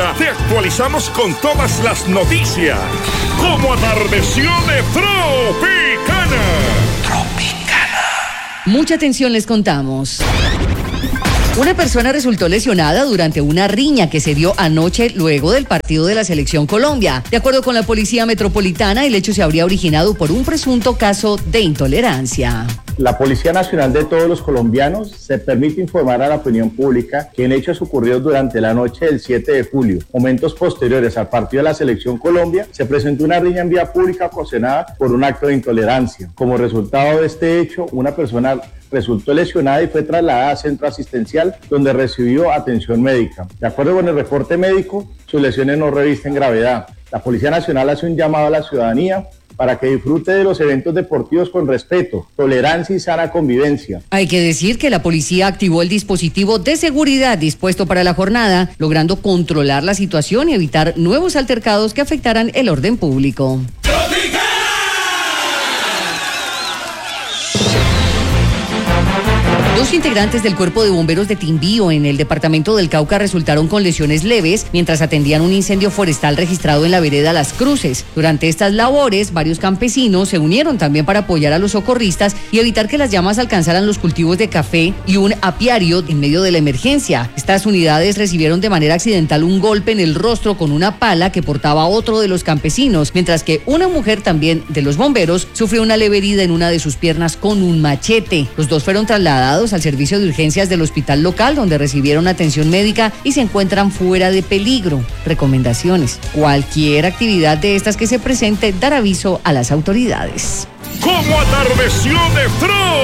Colombia te actualizamos con todas las noticias. Como atardeció de Tropicana. Mucha atención les contamos. Una persona resultó lesionada durante una riña que se dio anoche luego del partido de la Selección Colombia. De acuerdo con la Policía Metropolitana, el hecho se habría originado por un presunto caso de intolerancia. La Policía Nacional de todos los colombianos se permite informar a la opinión pública que en hechos ocurridos durante la noche del 7 de julio, momentos posteriores al partido de la Selección Colombia, se presentó una riña en vía pública ocasionada por un acto de intolerancia. Como resultado de este hecho, una persona resultó lesionada y fue trasladada a centro asistencial donde recibió atención médica. De acuerdo con el reporte médico, sus lesiones no revisten gravedad. La Policía Nacional hace un llamado a la ciudadanía para que disfrute de los eventos deportivos con respeto, tolerancia y sana convivencia. Hay que decir que la policía activó el dispositivo de seguridad dispuesto para la jornada, logrando controlar la situación y evitar nuevos altercados que afectaran el orden público. Dos integrantes del Cuerpo de Bomberos de Timbío en el departamento del Cauca resultaron con lesiones leves mientras atendían un incendio forestal registrado en la vereda Las Cruces. Durante estas labores, varios campesinos se unieron también para apoyar a los socorristas y evitar que las llamas alcanzaran los cultivos de café y un apiario en medio de la emergencia. Estas unidades recibieron de manera accidental un golpe en el rostro con una pala que portaba otro de los campesinos, mientras que una mujer también de los bomberos sufrió una leve herida en una de sus piernas con un machete. Los dos fueron trasladados al servicio de urgencias del hospital local, donde recibieron atención médica y se encuentran fuera de peligro. Recomendaciones: cualquier actividad de estas que se presente, dar aviso a las autoridades. Como atardeció de